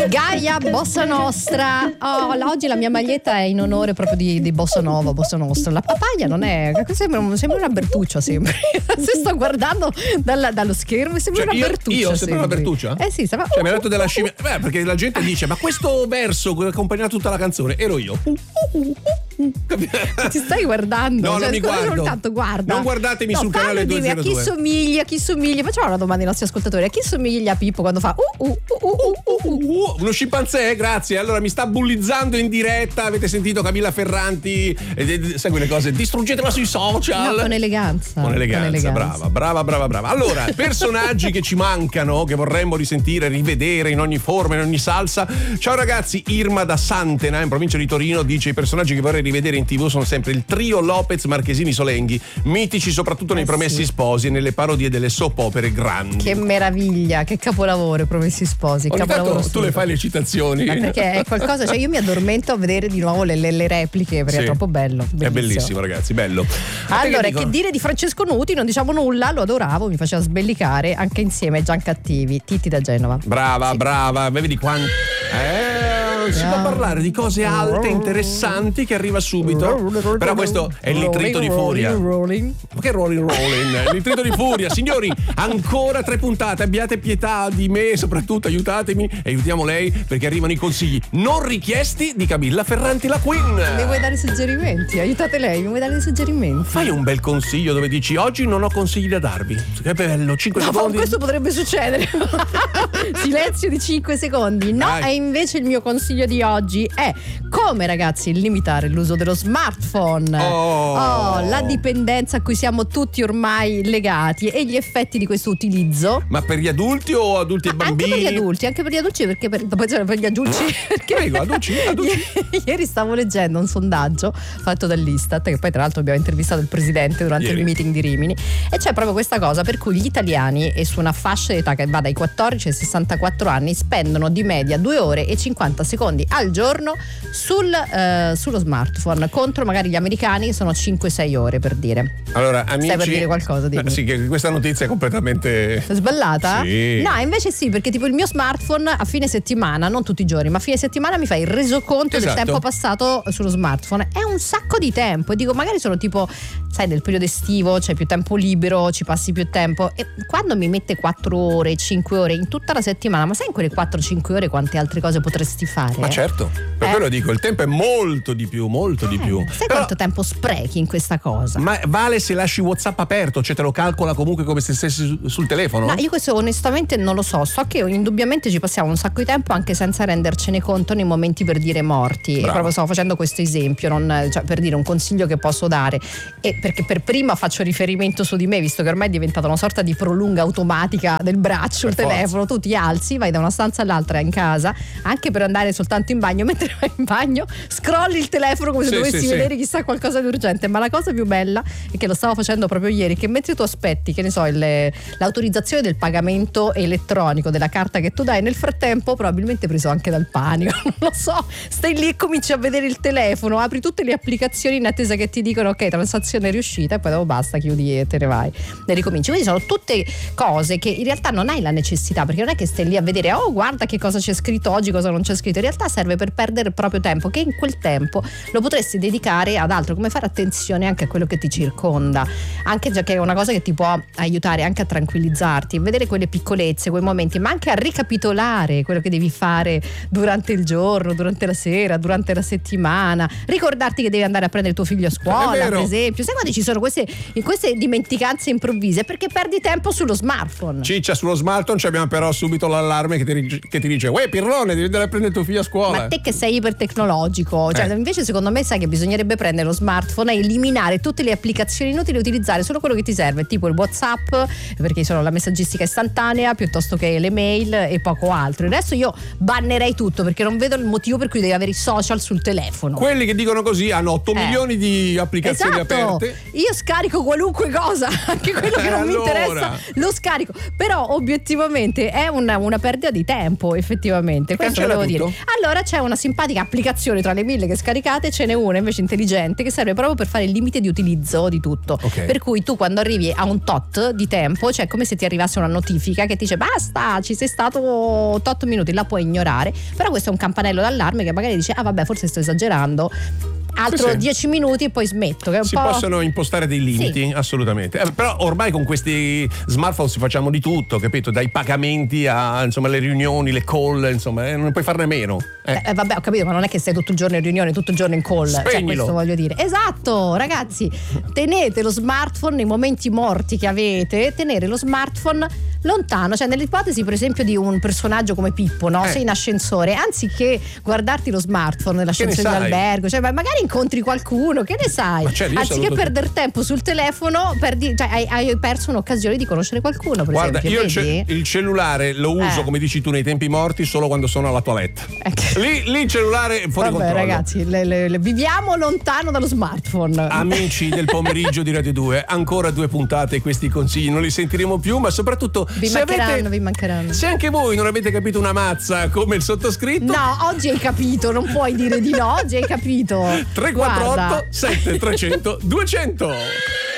Gaia Bossa Nostra. Oggi la mia maglietta è in onore proprio di Bossa Nova, Bossa Nostra. La papaglia non è, sembra una Bertuccia sempre. Se sto guardando dallo schermo sembra una Bertuccia. Io sembra una Bertuccia? Sì, sembra. Cioè, mi ha detto della scimmia. Perché la gente dice: ma questo verso che accompagna tutta la canzone ero io. Ti stai guardando? No, non mi guardo. Tanto guarda. Non guardatemi sul canale 202. A chi somiglia? Facciamo una domanda ai nostri ascoltatori. A chi somiglia Pippo quando fa uno scimpanzé? Grazie. Allora mi sta bullizzando in diretta. Avete sentito Camilla Ferranti? Sai quelle cose? Distruggetela sui social. No, con eleganza. Brava. Allora, personaggi che ci mancano, che vorremmo risentire, rivedere in ogni forma, in ogni salsa. Ciao ragazzi, Irma da Santena, in provincia di Torino, dice: i personaggi che vorrei rivedere in TV sono sempre il trio Lopez, Marchesini, Solenghi, mitici soprattutto nei Promessi Sposi e nelle parodie delle soap opere grandi. Che meraviglia, che capolavoro Promessi Sposi. Tu le fai le citazioni. Ma perché è qualcosa, cioè io mi addormento a vedere di nuovo le repliche, perché è troppo bello. Bellissimo. È bellissimo, ragazzi, bello. Allora, che dire di Francesco Nuti? Non diciamo nulla, lo adoravo, mi faceva sbellicare anche insieme a Giancattivi. Titti da Genova. Brava, vedi quanto si può parlare di cose alte, interessanti, che arriva subito. Però questo è il nitrito di furia. Ma che rolling? Il nitrito di furia. Signori, ancora 3 puntate. Abbiate pietà di me, soprattutto aiutatemi, aiutiamo lei, perché arrivano i consigli non richiesti di Camilla Ferranti, la Queen. Mi vuoi dare suggerimenti? Aiutate lei, mi vuoi dare dei suggerimenti? Fai un bel consiglio dove dici: oggi non ho consigli da darvi. Che bello, 5 secondi. Questo potrebbe succedere. Silenzio di 5 secondi. No, e invece il mio consiglio di oggi è come, ragazzi, limitare l'uso dello smartphone. La dipendenza a cui siamo tutti ormai legati e gli effetti di questo utilizzo. Ma per gli adulti o adulti e bambini? Anche per gli adulti, perché per gli adulti. Prego, adulti. Ieri stavo leggendo un sondaggio fatto dall'Istat, che poi tra l'altro abbiamo intervistato il presidente durante il meeting di Rimini, e c'è proprio questa cosa per cui gli italiani, e su una fascia d'età che va dai 14 ai 64 anni, spendono di media 2 ore e 50 secondi al giorno sullo smartphone, contro magari gli americani che sono 5-6 ore, per dire. Allora, amici, stai per dire qualcosa? Sì, che questa notizia è completamente sballata? Sì. No, invece sì, perché tipo il mio smartphone a fine settimana, non tutti i giorni, ma a fine settimana mi fa il resoconto del tempo passato sullo smartphone. È un sacco di tempo, e dico, magari sono tipo, sai, nel periodo estivo c'è più tempo libero, ci passi più tempo, e quando mi mette 4 ore, 5 ore in tutta la settimana, ma sai in quelle 4-5 ore quante altre cose potresti fare? Ma certo, per quello dico, il tempo è molto di più. Sai quanto tempo sprechi in questa cosa? Ma vale se lasci WhatsApp aperto, cioè te lo calcola comunque come se stessi sul telefono? No, io questo onestamente non lo so che indubbiamente ci passiamo un sacco di tempo anche senza rendercene conto nei momenti, per dire, morti. Bravo. E proprio stavo facendo questo esempio, cioè, per dire un consiglio che posso dare, e perché per prima faccio riferimento su di me, visto che ormai è diventata una sorta di prolunga automatica del braccio, il telefono. Tu ti alzi, vai da una stanza all'altra in casa, anche per andare soltanto in bagno, mentre vai in bagno scrolli il telefono come se dovessi vedere chissà qualcosa di urgente. Ma la cosa più bella è che lo stavo facendo proprio ieri, che mentre tu aspetti, che ne so, l'autorizzazione del pagamento elettronico della carta che tu dai, nel frattempo, probabilmente preso anche dal panico, non lo so, stai lì e cominci a vedere il telefono, apri tutte le applicazioni in attesa che ti dicono ok, transazione riuscita, e poi dopo basta, chiudi e te ne vai e ricominci. Quindi sono tutte cose che in realtà non hai la necessità, perché non è che stai lì a vedere guarda che cosa c'è scritto oggi, cosa non c'è scritto. In realtà serve per perdere il proprio tempo, che in quel tempo lo potresti dedicare ad altro, come fare attenzione anche a quello che ti circonda, anche già che è una cosa che ti può aiutare anche a tranquillizzarti, vedere quelle piccolezze, quei momenti, ma anche a ricapitolare quello che devi fare durante il giorno, durante la sera, durante la settimana, ricordarti che devi andare a prendere tuo figlio a scuola, per esempio. Sai quando ci sono queste dimenticanze improvvise? Perché perdi tempo sullo smartphone. Ciccia, sullo smartphone abbiamo però subito l'allarme che ti dice: uè Pirrone, devi andare a prendere tuo figlio a scuola. Ma te che sei ipertecnologico, cioè invece secondo me sai che bisognerebbe prendere lo smartphone e eliminare tutte le applicazioni inutili e utilizzare solo quello che ti serve, tipo il WhatsApp, perché sono la messaggistica istantanea, piuttosto che le mail e poco altro. Adesso io bannerei tutto, perché non vedo il motivo per cui devi avere i social sul telefono. Quelli che dicono così hanno 8 milioni di applicazioni aperte. Io scarico qualunque cosa, anche quello che non mi interessa lo scarico, però obiettivamente è una perdita di tempo, effettivamente. Questo lo devo dire. Allora c'è una simpatica applicazione tra le 1000 che scaricate, ce n'è una invece intelligente che serve proprio per fare il limite di utilizzo di tutto. Okay. Per cui tu quando arrivi a un tot di tempo, cioè come se ti arrivasse una notifica che ti dice basta, ci sei stato tot minuti, la puoi ignorare, però questo è un campanello d'allarme che magari dice vabbè, forse sto esagerando, altro 10 minuti e poi smetto, che è un si po'... possono impostare dei limiti, assolutamente. Però ormai con questi smartphone si facciamo di tutto, capito? Dai pagamenti a insomma le riunioni, le call, insomma, non puoi farne meno. Vabbè, ho capito, ma non è che stai tutto il giorno in riunione, tutto il giorno in call. Spegnilo. Cioè, questo voglio dire. Esatto, ragazzi, tenete lo smartphone nei momenti morti che avete, tenere lo smartphone lontano, cioè nell'ipotesi per esempio di un personaggio come Pippo, no? Sei in ascensore, anziché guardarti lo smartphone nell'ascensore dell'albergo, cioè magari incontri qualcuno, che ne sai? Anziché perdere tempo sul telefono, hai perso un'occasione di conoscere qualcuno, per Guarda, esempio. io il cellulare lo uso, come dici tu, nei tempi morti solo quando sono alla toilette. Lì il cellulare è fuori controllo. Ragazzi, viviamo lontano dallo smartphone. Amici del pomeriggio di Radio 2, ancora 2 puntate, questi consigli non li sentiremo più, ma soprattutto vi mancheranno. Se anche voi non avete capito una mazza come il sottoscritto, no, oggi hai capito, non puoi dire di no, oggi hai capito. 348 7300 200.